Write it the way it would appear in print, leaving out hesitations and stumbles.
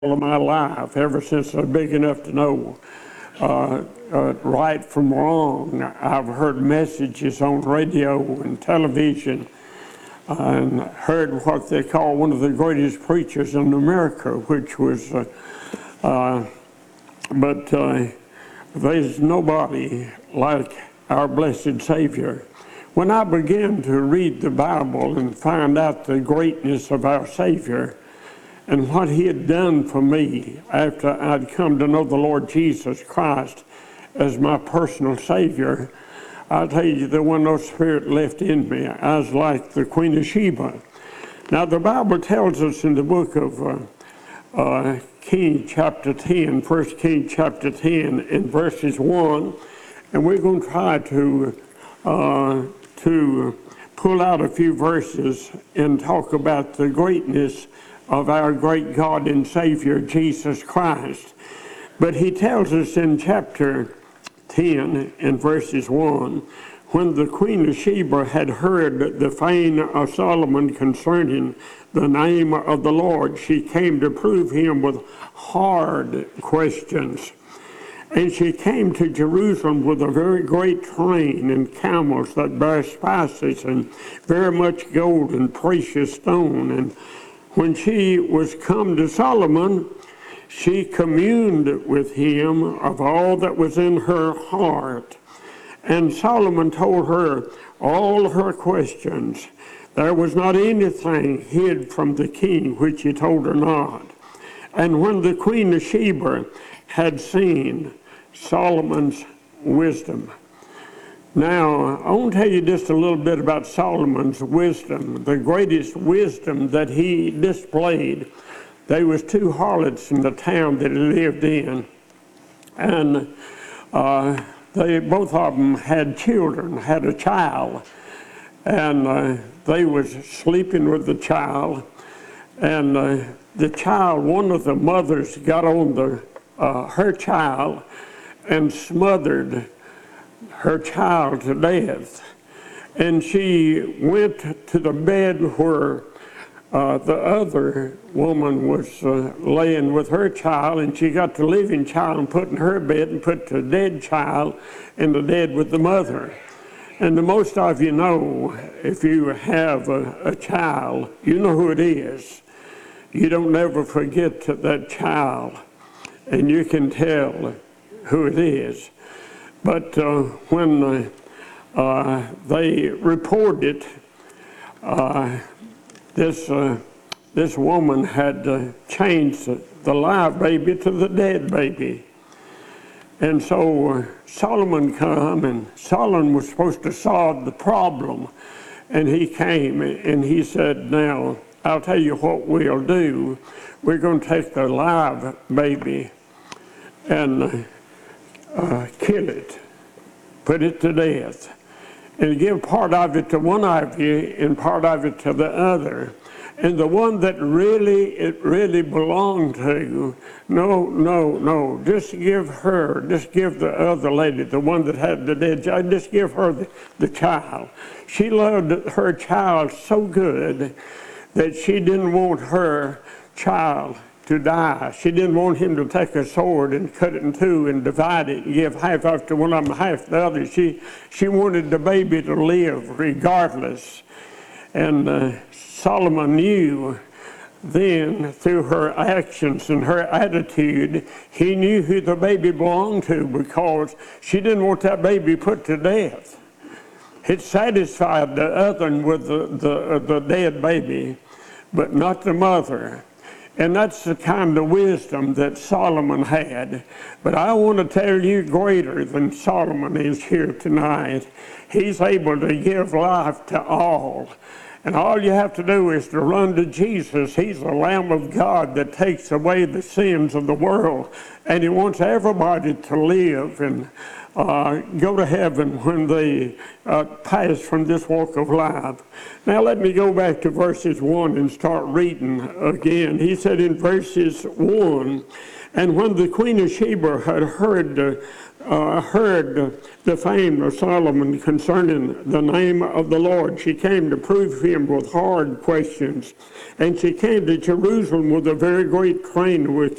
of my life, ever since I'm big enough to know right from wrong. I've heard messages on radio and television and heard what they call one of the greatest preachers in America, which was, there's nobody like our blessed Savior. When I began to read the Bible and find out the greatness of our Savior, and what he had done for me after I'd come to know the Lord Jesus Christ as my personal Savior, I'll tell you, there wasn't no spirit left in me. I was like the Queen of Sheba. Now, the Bible tells us in the book of King chapter 10, 1 King chapter 10, in verses 1, and we're going to try to pull out a few verses and talk about the greatness of our great God and Savior, Jesus Christ. But he tells us in chapter 10, in verses 1, when the Queen of Sheba had heard the fame of Solomon concerning the name of the Lord, she came to prove him with hard questions. And she came to Jerusalem with a very great train and camels that bear spices and very much gold and precious stone. And when she was come to Solomon, she communed with him of all that was in her heart. And Solomon told her all her questions. There was not anything hid from the king which he told her not. And when the Queen of Sheba had seen Solomon's wisdom. Now, I want to tell you just a little bit about Solomon's wisdom, the greatest wisdom that he displayed. There was two harlots in the town that he lived in, and they both of them had children, had a child, and they was sleeping with the child, and the child, one of the mothers got on her child and smothered her child to death. And she went to the bed where the other woman was laying with her child, and she got the living child and put in her bed and put the dead child in the bed with the mother. And the most of you know, if you have a child, you know who it is. You don't never forget that child, and you can tell who it is. But when they reported this woman had changed the live baby to the dead baby. And so Solomon come, and Solomon was supposed to solve the problem. And he came and he said, now, I'll tell you what we'll do. We're going to take the live baby and kill it, put it to death, and give part of it to one of you and part of it to the other. And the one that it really belonged to, no, just give the other lady, the one that had the dead child, just give her the child. She loved her child so good that she didn't want her child to die. She didn't want him to take a sword and cut it in two and divide it and give half of to one of them, half to the other. She wanted the baby to live regardless. And Solomon knew then, through her actions and her attitude, he knew who the baby belonged to, because she didn't want that baby put to death. It satisfied the other one with the dead baby, but not the mother. And that's the kind of wisdom that Solomon had. But I want to tell you, greater than Solomon is here tonight. He's able to give life to all. And all you have to do is to run to Jesus. He's the Lamb of God that takes away the sins of the world. And he wants everybody to live and go to heaven when they pass from this walk of life. Now let me go back to verses 1 and start reading again. He said in verses 1, and when the Queen of Sheba had heard heard the fame of Solomon concerning the name of the Lord. She came to prove him with hard questions. And she came to Jerusalem with a very great crane with